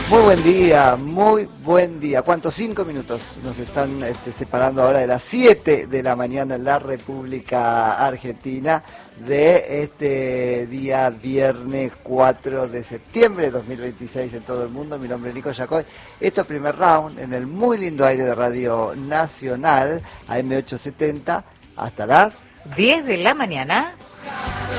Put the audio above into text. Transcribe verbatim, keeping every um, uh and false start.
Muy buen día, muy buen día. ¿Cuántos? Cinco minutos nos están este, separando ahora de las siete de la mañana en la República Argentina de este día viernes cuatro de septiembre de dos mil veintiséis en todo el mundo. Mi nombre es Nico Yacoy. Esto es Primer Round en el muy lindo aire de Radio Nacional, A M ochocientos setenta, hasta las diez de la mañana.